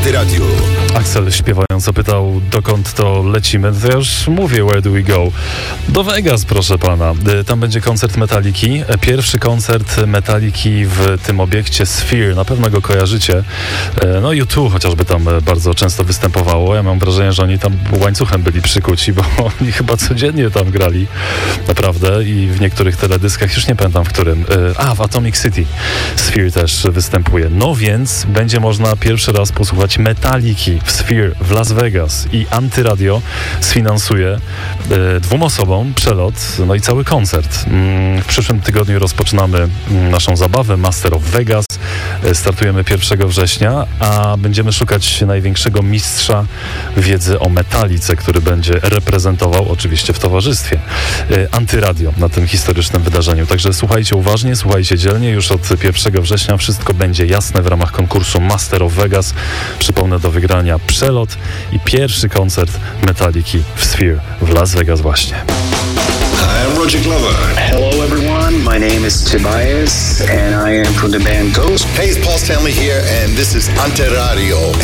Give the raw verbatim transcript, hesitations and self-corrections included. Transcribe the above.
Antyradiu. Axel śpiewająco pytał, dokąd to lecimy. To ja już mówię, where do we go? Do Vegas, proszę pana. Tam będzie koncert Metaliki. Pierwszy koncert Metaliki w tym obiekcie Sphere. Na pewno go kojarzycie. No U dwa chociażby tam bardzo często występowało. Ja mam wrażenie, że oni tam łańcuchem byli przykuci, bo oni chyba codziennie tam grali. Naprawdę. I w niektórych teledyskach, już nie pamiętam w którym. A, w Atomic City Sphere też występuje. No więc będzie można pierwszy raz posłuchać Metaliki w Sphere w Las Vegas i Antyradio sfinansuje e, dwóm osobom przelot, no i cały koncert. Mm, w przyszłym tygodniu rozpoczynamy mm, naszą zabawę Master of Vegas. E, startujemy pierwszego września, a będziemy szukać największego mistrza wiedzy o metalice, który będzie reprezentował oczywiście w towarzystwie e, Antyradio na tym historycznym wydarzeniu. Także słuchajcie uważnie, słuchajcie dzielnie. Już od pierwszego września wszystko będzie jasne w ramach konkursu Master of Vegas. Przypomnę, do wygrania przelot i pierwszy koncert Metaliki w Sphere w Las Vegas właśnie. Hi, I'm Roger Glover. Hello everyone, my name is Tobias and I am from the band Ghost. Hey, it's Paul Stanley here, and this is Antiradio,